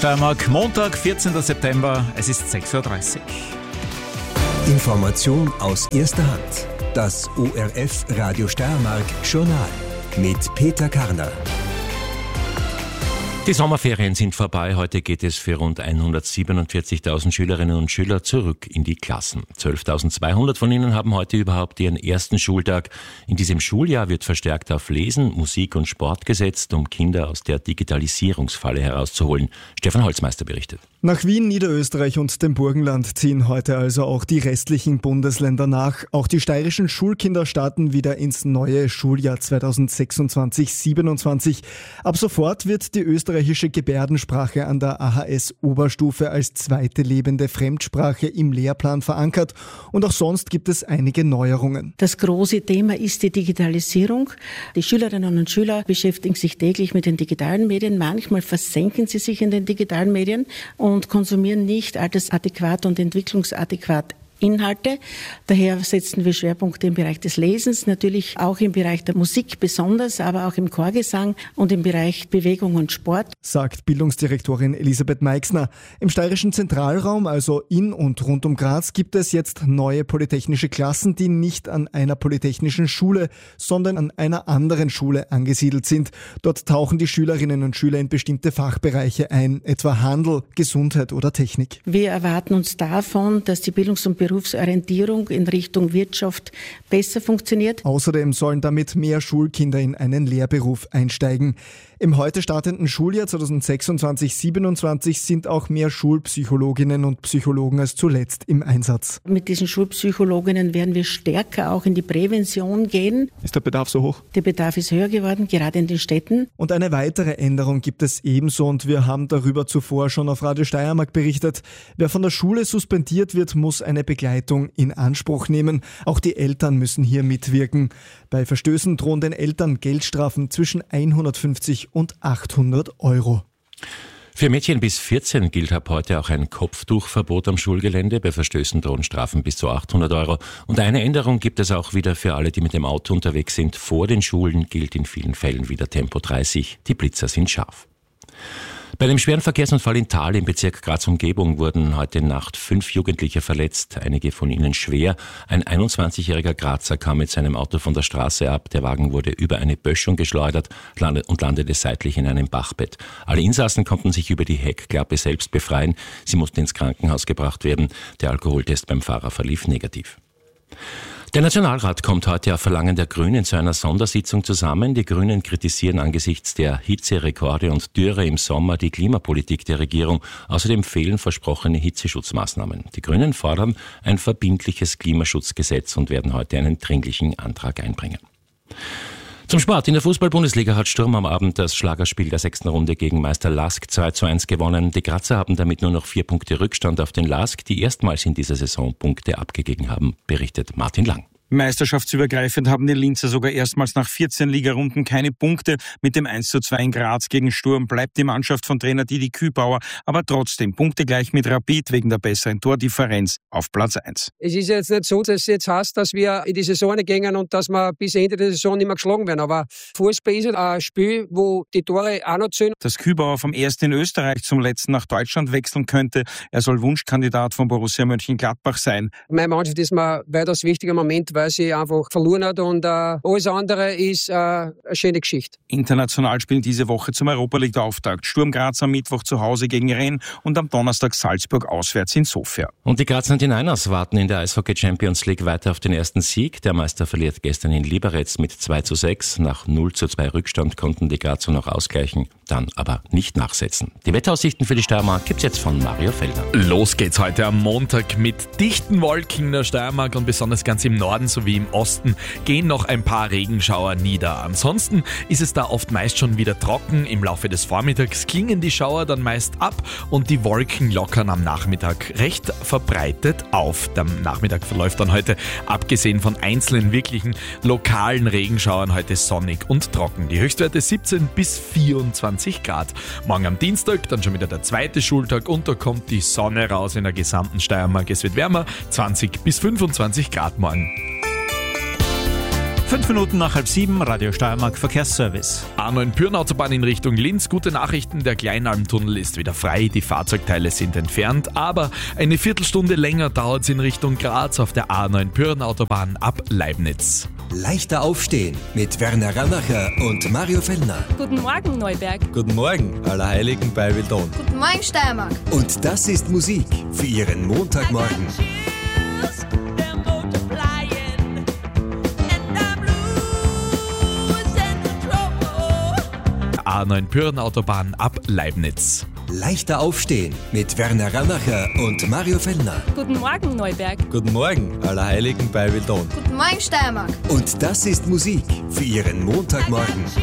Steiermark, Montag, 14. September, es ist 6.30 Uhr. Information aus erster Hand. Das ORF Radio Steiermark Journal mit Peter Karner. Die Sommerferien sind vorbei. Heute geht es für rund 147.000 Schülerinnen und Schüler zurück in die Klassen. 12.200 von ihnen haben heute überhaupt ihren ersten Schultag. In diesem Schuljahr wird verstärkt auf Lesen, Musik und Sport gesetzt, um Kinder aus der Digitalisierungsfalle herauszuholen. Stefan Holzmeister berichtet. Nach Wien, Niederösterreich und dem Burgenland ziehen heute also auch die restlichen Bundesländer nach. Auch die steirischen Schulkinder starten wieder ins neue Schuljahr 2026/27. Ab sofort wird die österreichische Gebärdensprache an der AHS-Oberstufe als zweite lebende Fremdsprache im Lehrplan verankert. Und auch sonst gibt es einige Neuerungen. Das große Thema ist die Digitalisierung. Die Schülerinnen und Schüler beschäftigen sich täglich mit den digitalen Medien. Manchmal versenken sie sich in den digitalen Medien und konsumieren nicht altersadäquat und entwicklungsadäquat Inhalte. Daher setzen wir Schwerpunkte im Bereich des Lesens, natürlich auch im Bereich der Musik besonders, aber auch im Chorgesang und im Bereich Bewegung und Sport. Sagt Bildungsdirektorin Elisabeth Meixner. Im steirischen Zentralraum, also in und rund um Graz, gibt es jetzt neue polytechnische Klassen, die nicht an einer polytechnischen Schule, sondern an einer anderen Schule angesiedelt sind. Dort tauchen die Schülerinnen und Schüler in bestimmte Fachbereiche ein, etwa Handel, Gesundheit oder Technik. Wir erwarten uns davon, dass die Bildungs- und Berufsorientierung in Richtung Wirtschaft besser funktioniert. Außerdem sollen damit mehr Schulkinder in einen Lehrberuf einsteigen. Im heute startenden Schuljahr 2026/27 sind auch mehr Schulpsychologinnen und Psychologen als zuletzt im Einsatz. Mit diesen Schulpsychologinnen werden wir stärker auch in die Prävention gehen. Ist der Bedarf so hoch? Der Bedarf ist höher geworden, gerade in den Städten. Und eine weitere Änderung gibt es ebenso und wir haben darüber zuvor schon auf Radio Steiermark berichtet. Wer von der Schule suspendiert wird, muss eine Begleitung in Anspruch nehmen. Auch die Eltern müssen hier mitwirken. Bei Verstößen drohen den Eltern Geldstrafen zwischen 150 und 800 Euro. Für Mädchen bis 14 gilt ab heute auch ein Kopftuchverbot am Schulgelände. Bei Verstößen drohen Strafen bis zu 800 Euro. Und eine Änderung gibt es auch wieder für alle, die mit dem Auto unterwegs sind. Vor den Schulen gilt in vielen Fällen wieder Tempo 30. Die Blitzer sind scharf. Bei einem schweren Verkehrsunfall in Thal im Bezirk Graz-Umgebung wurden heute Nacht 5 Jugendliche verletzt, einige von ihnen schwer. Ein 21-jähriger Grazer kam mit seinem Auto von der Straße ab. Der Wagen wurde über eine Böschung geschleudert und landete seitlich in einem Bachbett. Alle Insassen konnten sich über die Heckklappe selbst befreien. Sie mussten ins Krankenhaus gebracht werden. Der Alkoholtest beim Fahrer verlief negativ. Der Nationalrat kommt heute auf Verlangen der Grünen zu einer Sondersitzung zusammen. Die Grünen kritisieren angesichts der Hitzerekorde und Dürre im Sommer die Klimapolitik der Regierung. Außerdem fehlen versprochene Hitzeschutzmaßnahmen. Die Grünen fordern ein verbindliches Klimaschutzgesetz und werden heute einen dringlichen Antrag einbringen. Zum Sport. In der Fußball-Bundesliga hat Sturm am Abend das Schlagerspiel der 6. Runde gegen Meister LASK 2:1 gewonnen. Die Grazer haben damit nur noch 4 Punkte Rückstand auf den LASK, die erstmals in dieser Saison Punkte abgegeben haben, berichtet Martin Lang. Meisterschaftsübergreifend haben die Linzer sogar erstmals nach 14 Ligarunden keine Punkte. Mit dem 1:2 in Graz gegen Sturm bleibt die Mannschaft von Trainer Didi Kübauer, aber trotzdem punktegleich mit Rapid wegen der besseren Tordifferenz auf Platz 1. Es ist jetzt nicht so, dass es jetzt heißt, dass wir in die Saison gehen und dass wir bis Ende der Saison nicht mehr geschlagen werden. Aber Fußball ist ein Spiel, wo die Tore auch noch zählen. Dass Kübauer vom ersten in Österreich zum letzten nach Deutschland wechseln könnte, er soll Wunschkandidat von Borussia Mönchengladbach sein. Meine Mannschaft ist mir weitaus wichtiger Moment, weil sie einfach verloren hat und alles andere ist eine schöne Geschichte. International spielen diese Woche zum Europa League-Auftakt. Sturm Graz am Mittwoch zu Hause gegen Rennes und am Donnerstag Salzburg auswärts in Sofia. Und die Graz 99ers warten in der Eishockey Champions League weiter auf den ersten Sieg. Der Meister verliert gestern in Liberec mit 2:6. Nach 0:2 Rückstand konnten die Grazer noch ausgleichen, dann aber nicht nachsetzen. Die Wetteraussichten für die Steiermark gibt's jetzt von Mario Feldner. Los geht's heute am Montag mit dichten Wolken in der Steiermark und besonders ganz im Norden sowie im Osten gehen noch ein paar Regenschauer nieder. Ansonsten ist es da oft meist schon wieder trocken. Im Laufe des Vormittags klingen die Schauer dann meist ab und die Wolken lockern am Nachmittag recht verbreitet auf. Der Nachmittag verläuft dann heute, abgesehen von einzelnen wirklichen lokalen Regenschauern, heute sonnig und trocken. Die Höchstwerte 17 bis 24 Grad. Morgen am Dienstag dann schon wieder der zweite Schultag und da kommt die Sonne raus in der gesamten Steiermark. Es wird wärmer, 20 bis 25 Grad morgen. 5 Minuten nach 6:30, Radio Steiermark Verkehrsservice. A9 Pyrn-Autobahn in Richtung Linz. Gute Nachrichten, der Kleinalmtunnel ist wieder frei, die Fahrzeugteile sind entfernt, aber eine Viertelstunde länger dauert es in Richtung Graz auf der A9 Pyrn-Autobahn ab Leibniz. Leichter aufstehen mit Werner Ramacher und Mario Fellner. Guten Morgen, Neuberg. Guten Morgen, Allerheiligen bei Wildon. Guten Morgen, Steiermark. Und das ist Musik für Ihren Montagmorgen. A9 Pyrn-Autobahn ab Leibniz. Leichter aufstehen mit Werner Ramacher und Mario Fellner. Guten Morgen, Neuberg. Guten Morgen, Allerheiligen bei Wildon. Guten Morgen, Steiermark. Und das ist Musik für Ihren Montagmorgen.